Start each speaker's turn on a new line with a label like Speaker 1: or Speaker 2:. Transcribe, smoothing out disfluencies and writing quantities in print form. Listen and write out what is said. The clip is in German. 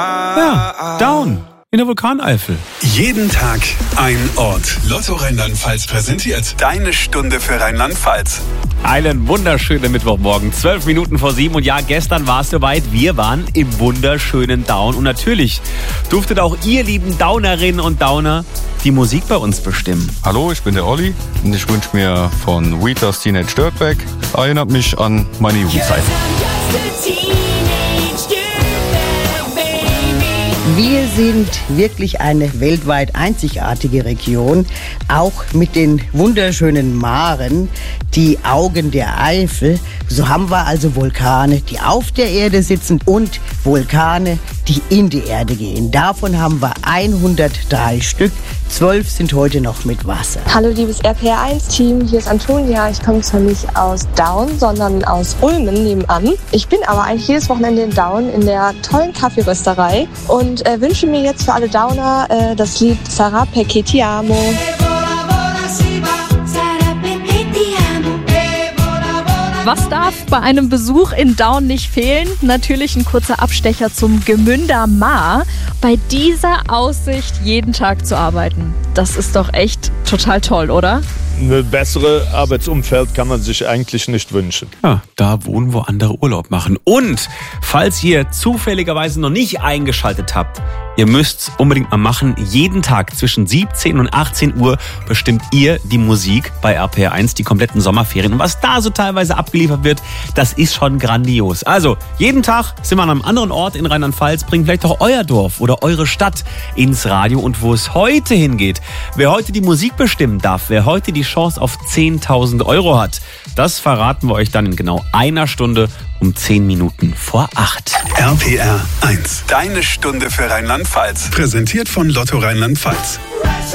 Speaker 1: Ja, Down in der Vulkaneifel.
Speaker 2: Jeden Tag ein Ort. Lotto Rheinland-Pfalz präsentiert deine Stunde für Rheinland-Pfalz.
Speaker 1: Einen wunderschönen Mittwochmorgen, 12 Minuten vor 7. Und ja, gestern war es soweit. Wir waren im wunderschönen Down. Und natürlich durftet auch ihr, lieben Downerinnen und Downer, die Musik bei uns bestimmen.
Speaker 3: Hallo, ich bin der Olli und ich wünsche mir von Wheaters Teenage Dirtbag. Erinnert mich an meine Jugendzeit.
Speaker 4: Wir sind wirklich eine weltweit einzigartige Region, auch mit den wunderschönen Maren, die Augen der Eifel. So haben wir also Vulkane, die auf der Erde sitzen und Vulkane, die in die Erde gehen. Davon haben wir 103 Stück, 12 sind heute noch mit Wasser.
Speaker 5: Hallo liebes RPR1-Team, hier ist Antonia. Ich komme zwar nicht aus Down, sondern aus Ulmen nebenan. Ich bin aber eigentlich jedes Wochenende in Down in der tollen Kaffeerösterei und wünsche mir jetzt für alle Downer das Lied Sarà perché ti amo.
Speaker 6: Was darf bei einem Besuch in Down nicht fehlen? Natürlich ein kurzer Abstecher zum Gemünder Maar. Bei dieser Aussicht jeden Tag zu arbeiten, das ist doch echt total toll, oder?
Speaker 7: Ein besseres Arbeitsumfeld kann man sich eigentlich nicht wünschen.
Speaker 1: Ja, da wohnen, wo andere Urlaub machen. Und falls ihr zufälligerweise noch nicht eingeschaltet habt, ihr müsst unbedingt mal machen. Jeden Tag zwischen 17 und 18 Uhr bestimmt ihr die Musik bei RPR1, die kompletten Sommerferien. Und was da so teilweise abgeliefert wird, das ist schon grandios. Also, jeden Tag sind wir an einem anderen Ort in Rheinland-Pfalz, bringen vielleicht auch euer Dorf oder eure Stadt ins Radio. Und wo es heute hingeht, wer heute die Musik bestimmen darf, wer heute die Chance auf 10.000 Euro hat, das verraten wir euch dann in genau einer Stunde um 10 Minuten vor 8.
Speaker 2: RPR 1, deine Stunde für Rheinland-Pfalz. Präsentiert von Lotto Rheinland-Pfalz.